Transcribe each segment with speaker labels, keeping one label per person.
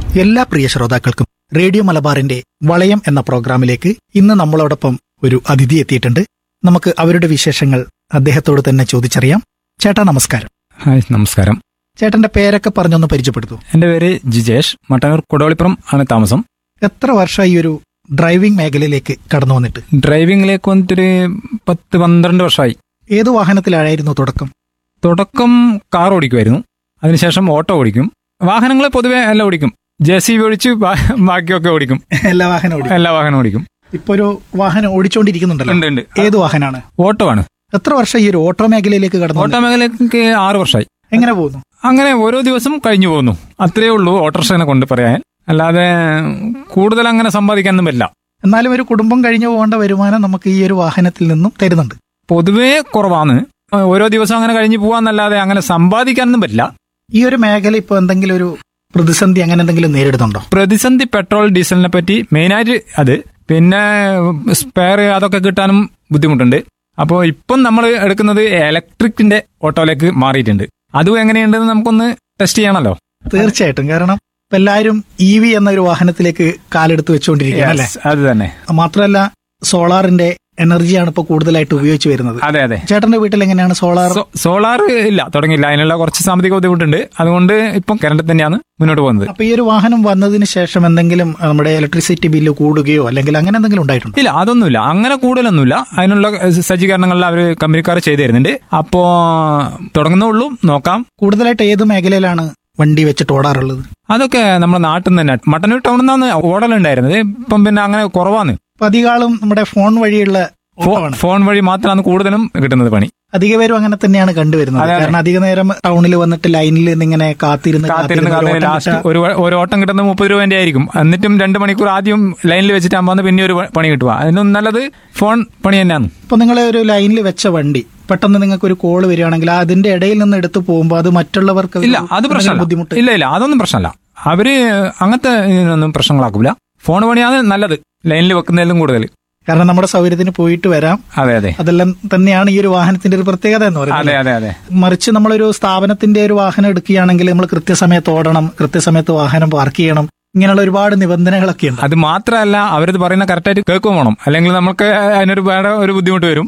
Speaker 1: എല്ലാ പ്രിയ ശ്രോതാക്കൾക്കും റേഡിയോ മലബാറിന്റെ വളയം എന്ന പ്രോഗ്രാമിലേക്ക് ഇന്ന് നമ്മളോടൊപ്പം ഒരു അതിഥി എത്തിയിട്ടുണ്ട്. നമുക്ക് അവരുടെ വിശേഷങ്ങൾ അദ്ദേഹത്തോട് തന്നെ ചോദിച്ചറിയാം. ചേട്ടാ നമസ്കാരം.
Speaker 2: ഹായ്, നമസ്കാരം.
Speaker 1: ചേട്ടന്റെ പേരൊക്കെ പറഞ്ഞൊന്ന് പരിചയപ്പെടുത്തൂ.
Speaker 2: എന്റെ പേര് ജിജേഷ്, മട്ടന്നൂർ കൊടോളിപ്പുറം ആണ് താമസം.
Speaker 1: എത്ര വർഷമായി ഈ ഒരു ഡ്രൈവിംഗ് മേഖലയിലേക്ക് കടന്നു വന്നിട്ട്?
Speaker 2: ഡ്രൈവിംഗിലേക്ക് വന്നിട്ടൊരു 10-12 വർഷമായി.
Speaker 1: ഏത് വാഹനത്തിലായിരുന്നു തുടക്കം?
Speaker 2: തുടക്കം കാർ ഓടിക്കുമായിരുന്നു, അതിനുശേഷം ഓട്ടോ ഓടിക്കും. വാഹനങ്ങൾ പൊതുവെ എല്ലാം ഓടിക്കും. JCB ഒഴിച്ച് ബാക്കിയൊക്കെ ഓടിക്കും.
Speaker 1: എല്ലാ വാഹനവും
Speaker 2: എല്ലാ വാഹനം ഓടിക്കും.
Speaker 1: ഇപ്പൊ ഒരു വാഹനം ഓടിച്ചോണ്ടിരിക്കുന്നുണ്ടല്ലോ.
Speaker 2: ഉണ്ട്.
Speaker 1: ഏത് വാഹനമാണ്?
Speaker 2: ഓട്ടോ ആണ്.
Speaker 1: എത്ര വർഷം ഈ ഒരു ഓട്ടോ മേഖലയിലേക്ക് കടന്നു?
Speaker 2: ഓട്ടോ മേഖലയ്ക്ക് 6 വർഷമായി.
Speaker 1: എങ്ങനെ പോകുന്നു?
Speaker 2: അങ്ങനെ ഓരോ ദിവസം കഴിഞ്ഞു പോകുന്നു. അത്രയേ ഉള്ളൂ ഓട്ടോറിക്ഷനെ കൊണ്ട് പറയാൻ. അല്ലാതെ കൂടുതൽ അങ്ങനെ സമ്പാദിക്കാനൊന്നും പറ്റില്ല.
Speaker 1: എന്നാലും ഒരു കുടുംബം കഴിഞ്ഞു പോകേണ്ട വരുമാനം നമുക്ക് ഈ ഒരു വാഹനത്തിൽ നിന്നും തരുന്നുണ്ട്.
Speaker 2: പൊതുവേ കുറവാണ്. ഓരോ ദിവസം അങ്ങനെ കഴിഞ്ഞു പോകാന്നല്ലാതെ അങ്ങനെ സമ്പാദിക്കാനൊന്നും പറ്റില്ല.
Speaker 1: ഈ ഒരു മേഖല ഇപ്പൊ എന്തെങ്കിലും ഒരു പ്രതിസന്ധി അങ്ങനെ എന്തെങ്കിലും നേരിടുന്നുണ്ടോ?
Speaker 2: പ്രതിസന്ധി പെട്രോൾ ഡീസലിനെ പറ്റി മെയിനായിട്ട് അത്. പിന്നെ സ്പെയർ അതൊക്കെ കിട്ടാനും ബുദ്ധിമുട്ടുണ്ട്. അപ്പോൾ ഇപ്പം നമ്മൾ എടുക്കുന്നത് ഇലക്ട്രിക്കിന്റെ ഓട്ടോയിലേക്ക് മാറിയിട്ടുണ്ട്. അതും എങ്ങനെയുണ്ടെന്ന് നമുക്കൊന്ന് ടെസ്റ്റ് ചെയ്യണമല്ലോ.
Speaker 1: തീർച്ചയായിട്ടും. കാരണം ഇപ്പൊ എല്ലാവരും EV എന്ന ഒരു വാഹനത്തിലേക്ക് കാലെടുത്ത് വെച്ചുകൊണ്ടിരിക്കുകയാണ് അല്ലേ?
Speaker 2: അത് തന്നെ.
Speaker 1: മാത്രമല്ല സോളാറിന്റെ എനർജിയാണ് ഇപ്പൊ കൂടുതലായിട്ട് ഉപയോഗിച്ച് വരുന്നത്.
Speaker 2: അതെ.
Speaker 1: ചേട്ടന്റെ വീട്ടിൽ എങ്ങനെയാണ് സോളാർ?
Speaker 2: സോളാർ ഇല്ല, തുടങ്ങിയില്ല. അതിനുള്ള കുറച്ച് സാമ്പത്തിക ബുദ്ധിമുട്ടുണ്ട്. അതുകൊണ്ട് ഇപ്പം കറണ്ട് തന്നെയാണ് മുന്നോട്ട് പോകുന്നത്.
Speaker 1: അപ്പൊ ഈ ഒരു വാഹനം വന്നതിന് ശേഷം എന്തെങ്കിലും നമ്മുടെ ഇലക്ട്രിസിറ്റി ബില്ല് കൂടുകയോ അല്ലെങ്കിൽ അങ്ങനെ എന്തെങ്കിലും ഉണ്ടായിട്ടുണ്ടോ?
Speaker 2: ഇല്ല, അതൊന്നുമില്ല. അങ്ങനെ കൂടുതലൊന്നുമില്ല. അതിനുള്ള സജ്ജീകരണങ്ങളിൽ അവർ കമ്പനിക്കാർ ചെയ്തു തരുന്നുണ്ട്. അപ്പോ തുടങ്ങുന്നുള്ളൂ, നോക്കാം.
Speaker 1: കൂടുതലായിട്ട് ഏത് മേഖലയിലാണ് വണ്ടി വെച്ചിട്ട് ഓടാറുള്ളത്?
Speaker 2: അതൊക്കെ നമ്മുടെ നാട്ടിൽ നിന്ന് തന്നെ, മട്ടന്നൂർ ടൗണിൽ നിന്നാണ് ഓടലുണ്ടായിരുന്നത്. ഇപ്പം പിന്നെ അങ്ങനെ കുറവാണ്.
Speaker 1: അധികാളും നമ്മുടെ ഫോൺ വഴിയുള്ള ഓട്ടമാണ്.
Speaker 2: ഫോൺ വഴി മാത്രമാണ് കൂടുതലും കിട്ടുന്നത് പണി.
Speaker 1: അധിക പേരും അങ്ങനെ തന്നെയാണ് കണ്ടുവരുന്നത്. കാരണം അധിക നേരം ടൗണിൽ വന്നിട്ട് ലൈനിൽ ഇങ്ങനെ കാത്തിരുന്ന്
Speaker 2: ലാസ്റ്റ് ഒരു ഓട്ടം കിട്ടുന്നത് 30 രൂപന്റെ ആയിരിക്കും. എന്നിട്ടും 2 മണിക്കൂർ ആദ്യം ലൈനിൽ വെച്ചിട്ടാകുമ്പോൾ പിന്നെ ഒരു പണി കിട്ടുക. അതിനും നല്ലത് ഫോൺ പണി തന്നെയാണ്.
Speaker 1: ഇപ്പൊ നിങ്ങളെ ഒരു ലൈനിൽ വെച്ച വണ്ടി പെട്ടെന്ന് നിങ്ങൾക്ക് ഒരു കോള് വരികയാണെങ്കിൽ അതിന്റെ ഇടയിൽ നിന്ന് എടുത്തു പോകുമ്പോൾ അത് മറ്റുള്ളവർക്ക്
Speaker 2: ഇല്ല, അത് പ്രശ്നമില്ല.
Speaker 1: ബുദ്ധിമുട്ട്
Speaker 2: ഇല്ല, അതൊന്നും പ്രശ്നമല്ല. അവര് അങ്ങനത്തെ ഒന്നും പ്രശ്നങ്ങളാക്കൂല. ഫോൺ പണിയാണ് നല്ലത് ലൈനിൽ വെക്കുന്നതിലും കൂടുതൽ.
Speaker 1: കാരണം നമ്മുടെ സൗകര്യത്തിന് പോയിട്ട് വരാം.
Speaker 2: അതെ.
Speaker 1: അതെല്ലാം തന്നെയാണ് ഈ ഒരു വാഹനത്തിന്റെ ഒരു പ്രത്യേകത എന്ന് പറയുന്നത്.
Speaker 2: അതെ.
Speaker 1: മറിച്ച് നമ്മളൊരു സ്ഥാപനത്തിന്റെ ഒരു വാഹനം എടുക്കുകയാണെങ്കിൽ നമ്മൾ കൃത്യസമയത്ത് ഓടണം, കൃത്യസമയത്ത് വാഹനം പാർക്ക് ചെയ്യണം, ഇങ്ങനെയുള്ള ഒരുപാട് നിബന്ധനകളൊക്കെ ഉണ്ട്.
Speaker 2: അത് മാത്രമല്ല, അവരത് പറയുന്ന കറക്റ്റായിട്ട് കേൾക്കും വേണം. അല്ലെങ്കിൽ നമുക്ക് അതിനൊരു വേറെ ഒരു ബുദ്ധിമുട്ട് വരും.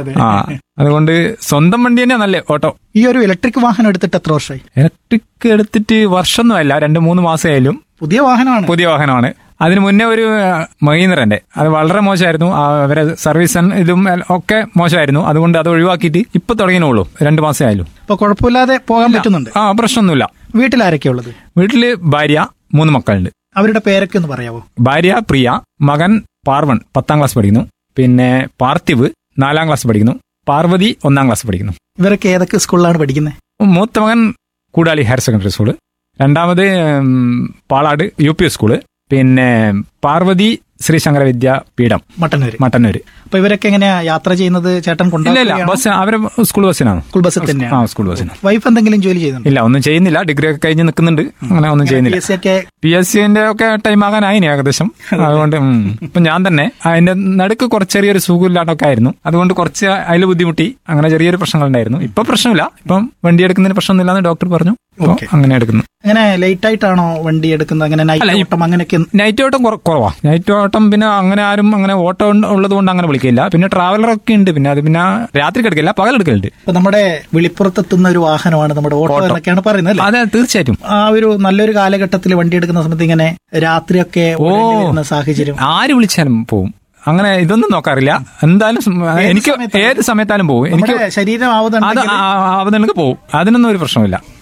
Speaker 2: അതുകൊണ്ട് സ്വന്തം വണ്ടി തന്നെയാ നല്ല ഓട്ടോ.
Speaker 1: ഈ ഒരു ഇലക്ട്രിക് വാഹനം എടുത്തിട്ട് എത്ര വർഷമായി?
Speaker 2: ഇലക്ട്രിക് എടുത്തിട്ട് വർഷമൊന്നുമല്ല, 2-3 മാസമായാലും.
Speaker 1: പുതിയ വാഹനമാണ്.
Speaker 2: അതിന് മുന്നേ ഒരു മഹീന്ദ്രന്റെ, അത് വളരെ മോശമായിരുന്നു. അവരെ സർവീസ് ഇതും ഒക്കെ മോശമായിരുന്നു. അതുകൊണ്ട് അത് ഒഴിവാക്കിയിട്ട് ഇപ്പൊ തുടങ്ങിയുള്ളൂ. 2 മാസമായാലും.
Speaker 1: ഇപ്പൊ കുഴപ്പമില്ലാതെ പോകാൻ പറ്റുന്നുണ്ട്.
Speaker 2: പ്രശ്നമൊന്നുമില്ല.
Speaker 1: വീട്ടിൽ ആരൊക്കെയാ ഉള്ളത്?
Speaker 2: വീട്ടില് ഭാര്യ, 3 മക്കളുണ്ട്.
Speaker 1: അവരുടെ പേരൊക്കെ ഒന്ന് പറയാവോ?
Speaker 2: ഭാര്യ പ്രിയ, മകൻ പാർവൺ 10ാം ക്ലാസ് പഠിക്കുന്നു. പിന്നെ പാർത്ഥിവ് 4ാം ക്ലാസ് പഠിക്കുന്നു. പാർവതി 1ാം ക്ലാസ് പഠിക്കുന്നു.
Speaker 1: ഇവരൊക്കെ ഏതൊക്കെ സ്കൂളിലാണ് പഠിക്കുന്നത്?
Speaker 2: മൂത്ത മകൻ കൂടാളി ഹയർ സെക്കൻഡറി സ്കൂള്, രണ്ടാമത് പാളാട് UP സ്കൂള്, പിന്നെ പാർവതി ശ്രീശങ്കര വിദ്യാപീഠം മട്ടന്നൂര്.
Speaker 1: അപ്പൊ ഇവരൊക്കെ എങ്ങനെയാ യാത്ര ചെയ്യുന്നത്? ചേട്ടൻ
Speaker 2: കൊണ്ടുപോയില്ല, ബസ്. അവരെ സ്കൂൾ ബസ്സിനാണ്.
Speaker 1: സ്കൂൾ ബസ്സിൽ തന്നെയാണ്.
Speaker 2: സ്കൂൾ ബസ്സിന്.
Speaker 1: വൈഫ് എന്തെങ്കിലും ജോലി ചെയ്യുന്നുണ്ട്?
Speaker 2: ഇല്ല, ഒന്നും ചെയ്യുന്നില്ല. ഡിഗ്രി ഒക്കെ കഴിഞ്ഞ് നിൽക്കുന്നുണ്ട്. അങ്ങനെ ഒന്നും ചെയ്യുന്നില്ല. PSCന്റെ ഒക്കെ ടൈം ആകാനായിനി ഏകദേശം. അതുകൊണ്ട് ഇപ്പൊ ഞാൻ തന്നെ അതിന്റെ നടുക്ക് കുറച്ച് ചെറിയൊരു സുഖമില്ലാണ്ടൊക്കെ ആയിരുന്നു. അതുകൊണ്ട് കുറച്ച് അതിൽ ബുദ്ധിമുട്ടി. അങ്ങനെ ചെറിയൊരു പ്രശ്നങ്ങളുണ്ടായിരുന്നു. ഇപ്പൊ പ്രശ്നമില്ല. ഇപ്പം വണ്ടി എടുക്കുന്നതിന് പ്രശ്നമൊന്നുമില്ലാന്ന് ഡോക്ടർ പറഞ്ഞു. അങ്ങനെ എടുക്കുന്നു.
Speaker 1: അങ്ങനെ ലേറ്റ് ആയിട്ടാണോ വണ്ടി എടുക്കുന്നത്? അങ്ങനെ
Speaker 2: നൈറ്റ് ഓട്ടം കുറവാ. നൈറ്റ് ഓട്ടം പിന്നെ അങ്ങനെ ആരും അങ്ങനെ ഓട്ടം ഉള്ളത് കൊണ്ട് അങ്ങനെ വിളിക്കില്ല. പിന്നെ ട്രാവലറൊക്കെ ഉണ്ട്. പിന്നെ അത് പിന്നെ രാത്രി എടുക്കില്ല, പകൽ എടുക്കലുണ്ട്.
Speaker 1: ഇപ്പൊ നമ്മുടെ വിളിപ്പുറത്തെത്തുന്ന ഒരു വാഹനമാണ് നമ്മുടെ ഓട്ടോ എന്നൊക്കെയാണ് പറയുന്നത്.
Speaker 2: അതെ, തീർച്ചയായിട്ടും.
Speaker 1: ആ ഒരു നല്ലൊരു കാലഘട്ടത്തിൽ വണ്ടി എടുക്കുന്ന സമയത്ത് ഇങ്ങനെ രാത്രിയൊക്കെ സാഹചര്യം
Speaker 2: ആര് വിളിച്ചാലും പോവും. അങ്ങനെ ഇതൊന്നും നോക്കാറില്ല. എന്തായാലും എനിക്ക് ഏത് സമയത്താലും പോകും. എനിക്ക് ശരീരം ആവുന്നുണ്ടെങ്കിൽ പോകും. അതിനൊന്നും ഒരു പ്രശ്നമില്ല.